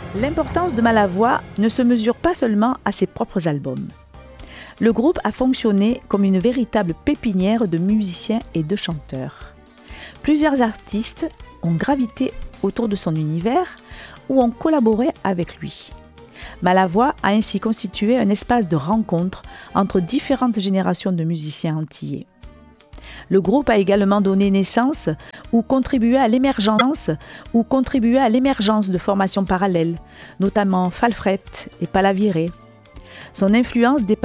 L'importance de Malavoie ne se mesure pas seulement à ses propres albums. Le groupe a fonctionné comme une véritable pépinière de musiciens et de chanteurs. Plusieurs artistes ont gravité autour de son univers ou ont collaboré avec lui. Malavoie a ainsi constitué un espace de rencontre entre différentes générations de musiciens antillais. Le groupe a également donné naissance ou contribué à l'émergence de formations parallèles, notamment Falfret et Palaviré. Son influence dépasse